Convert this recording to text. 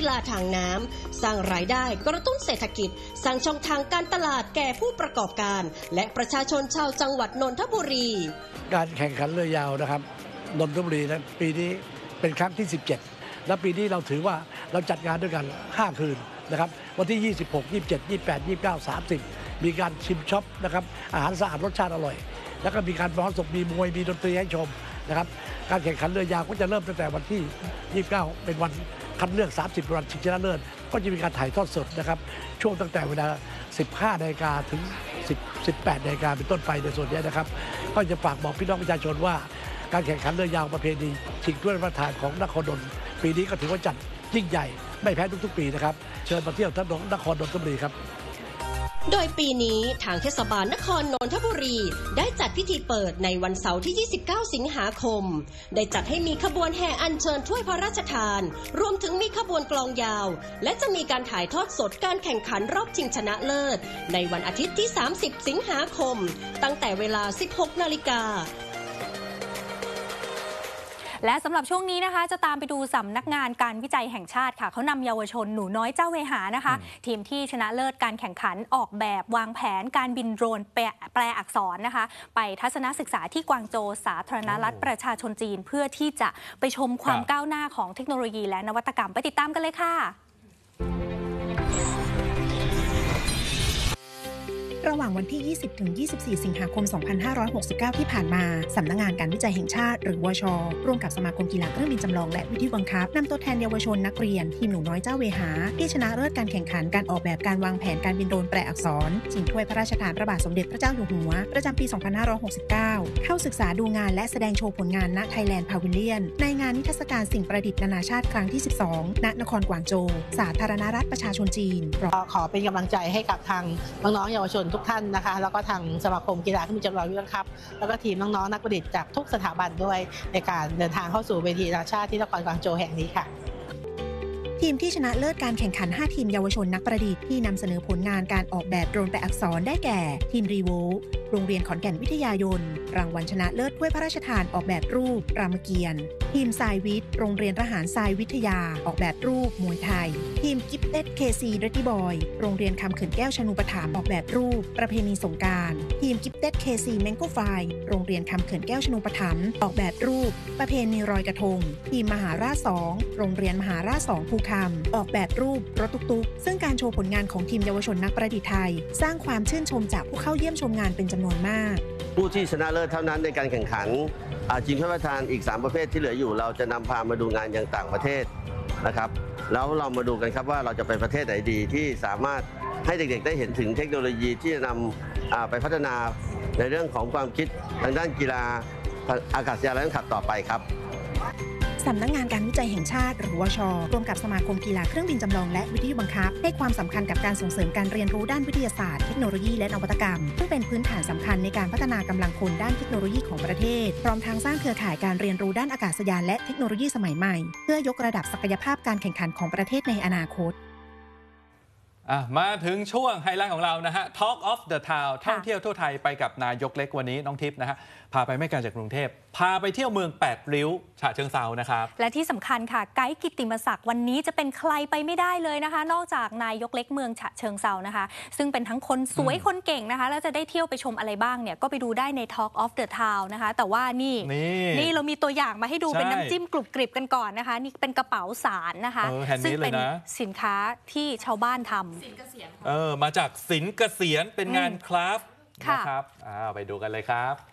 ฬาทางน้ำสร้างรายได้กระตุ้นเศรษฐกิจสร้างช่องทางการตลาดแก่ผู้ประกอบการและประชาชนชาวจังหวัดนนทบุรีการแข่งขันเรือยาวนะครับนนทบุรีนะปีนี้เป็นครั้งที่17และปีนี้เราถือว่าเราจัดงานด้วยกัน5คืนนะครับวันที่26 27 28 29 30มีการชิมช็อปนะครับอาหารสะอาดรสชาติอร่อยแล้วก็มีการร้องสดมีมวยมีดนตรีให้ชมนะครับการแข่งขันเรือยาวก็จะเริ่มตั้งแต่วันที่29เป็นวันคัดเลือก30วันชิงชนะเลิศก็จะมีการถ่ายทอดสดนะครับช่วงตั้งแต่เวลา 15 นาฬิกาถึง 18 นาฬิกาเป็นต้นไปในส่วนนี้นะครับก็จะฝากบอกพี่น้องประชาชนว่าการแข่งขันเรือยาวประเพณีชิงถ้วยพระราชทานของนครนนท์ปีนี้ก็ถือว่าจัดยิ่งใหญ่ไม่แพ้ทุกๆปีนะครับเชิญมาเที่ยวท่านนครนนทบุรีครับโดยปีนี้ทางเทศบาลนครนนทบุรีได้จัดพิธีเปิดในวันเสาร์ที่ 29 สิงหาคมได้จัดให้มีขบวนแห่อัญเชิญถ้วยพระราชทานรวมถึงมีขบวนกลองยาวและจะมีการถ่ายทอดสดการแข่งขันรอบชิงชนะเลิศในวันอาทิตย์ที่ 30 สิงหาคมตั้งแต่เวลา 16 นาฬิกาและสำหรับช่วงนี้นะคะจะตามไปดูสำนักงานการวิจัยแห่งชาติค่ะเขานำเยาวชนหนูน้อยเจ้าเวหานะคะทีมที่ชนะเลิศการแข่งขันออกแบบวางแผนการบินโดรนแปลอักษรนะคะไปทัศนศึกษาที่กวางโจวสาธารณรัฐประชาชนจีนเพื่อที่จะไปชมความก้าวหน้าของเทคโนโลยีและนวัตกรรมไปติดตามกันเลยค่ะระหว่างวันที่ 20-24 สิงหาคม 2569 ที่ผ่านมาสำนักงานการวิจัยแห่งชาติหรือวช.ร่วมกับสมาคมกีฬาเครื่องบินจำลองและวิทยุบังคับนำตัวแทนเยาวชนนักเรียนทีมหนูน้อยเจ้าเวหาที่ชนะเลิศการแข่งขันการออกแบบการวางแผนการบินโดรนแปลอักษรชิงถ้วยพระราชทานพระบาทสมเด็จพระเจ้าอยู่หัวประจำปี 2569 เข้าศึกษาดูงานและแสดงโชว์ผลงานณไทยแลนด์พาวิลเลียนในงานนิทรรศการสิ่งประดิษฐ์นานาชาติครั้งที่ 12 ณ นครกวางโจวสาธารณรัฐประชาชนจีนขอเป็นกำลังใจให้กับทางน้องๆเยาวชนทุกท่านนะคะแล้วก็ทางสมาคมกีฬาเครื่องบินจำลองวิทยุบังคับแล้วก็ทีมน้องๆนักประดิษฐ์จากทุกสถาบันด้วยในการเดินทางเข้าสู่เวทีนานาชาติที่นครกวางโจวแห่งนี้ค่ะทีมที่ชนะเลิศการแข่งขัน5ทีมเยาวชนนักประดิษฐ์ที่นำเสนอผลงานการออกแบบโดรนแปลอักษรได้แก่ทีมรีโวโรงเรียนขอนแก่นวิทยายนรางวัลชนะเลิศถ้วยพระราชทานออกแบบรูปรามเกียรติ์ทีมทรายวิทย์โรงเรียนทหารทรายวิทยาออกแบบรูปมวยไทยทีมกิฟเต็ดเคซีเรตตี้บอยโรงเรียนคำเขื่อนแก้วชนูปถัมภ์ออกแบบรูปประเพณีสงกรานต์ทีมกิฟเต็ดเคซีแมงโก้ไฟโรงเรียนคำเขื่อนแก้วชนูปถัมภ์ออกแบบรูปประเพณีลอยกระทงทีมมหาราช2โรงเรียนมหาราช2ภูคำออกแบบรูปรถตุ๊กๆซึ่งการโชว์ผลงานของทีมเยาวชนนักประดิษฐ์ไทยสร้างความชื่นชมจากผู้เข้าเยี่ยมชมงานเป็นจำนวนมากผู้ที่ชนะเลิศเท่านั้นในการแข่งขันชิงถ้วยพระราชทานอีก3ประเภทที่เหลืออยู่เราจะนำพามาดูงานอย่างต่างประเทศนะครับแล้วเรามาดูกันครับว่าเราจะไปประเทศไหนดีที่สามารถให้เด็กๆได้เห็นถึงเทคโนโลยีที่จะนำไปพัฒนาในเรื่องของความคิดทางด้านกีฬาอากาศยานและขับต่อไปครับสำนักงานการวิจัยแห่งชาติหรือวช.ร่วมกับสมาคมกีฬาเครื่องบินจำลองและวิทยุบังคับให้ความสำคัญกับการส่งเสริมการเรียนรู้ด้านวิทยาศาสตร์เทคโนโลยีและนวัตกรรมซึ่งเป็นพื้นฐานสำคัญในการพัฒนากำลังคนด้านเทคโนโลยีของประเทศพร้อมทั้งสร้างเครือข่ายการเรียนรู้ด้านอากาศยานและเทคโนโลยีสมัยใหม่เพื่อยกระดับศักยภาพการแข่งขันของประเทศในอนาคตมาถึงช่วงไฮไลท์ของเรานะฮะ Talk of the Town ท่องเที่ยวทั่วไทยไปกับนายกเล็กวันนี้น้องทิพย์นะฮะพาไปไม่ไกลจากกรุงเทพพาไปเที่ยวเมือง8ริ้วฉะเชิงเทรานะครับและที่สำคัญค่ะไกด์กิตติมศักดิ์วันนี้จะเป็นใครไปไม่ได้เลยนะคะนอกจากนายกเล็กเมืองฉะเชิงเทรานะคะซึ่งเป็นทั้งคนสวยคนเก่งนะคะแล้วจะได้เที่ยวไปชมอะไรบ้างเนี่ยก็ไปดูได้ใน Talk of the Town นะคะแต่ว่านี่เรามีตัวอย่างมาให้ดูเป็นน้ำจิ้มกรุบกริบกันก่อนนะคะนี่เป็นกระเป๋าสารนะคะซึ่งเป็นสินค้าที่ชาวบ้านทำมาจากศิลป์เกษียณเป็นงานคราฟต์นะครับไปดูกันเลยครับ